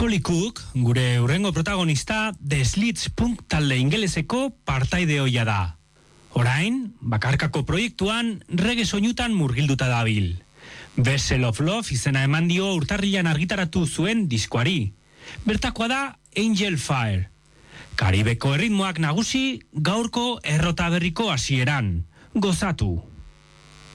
Holly Cook, gure hurrengo protagonista, The Slits punk talde ingeleseko partaide ohia da. Orain, bakarkako proiektuan reggae soinutan murgilduta dabil. Vessel of Love izena eman dio urtarrilan argitaratu zuen diskoari. Bertakoa da Angel Fire. Karibeko erritmoak nagusi gaurko errota berriko hasieran. Gozatu!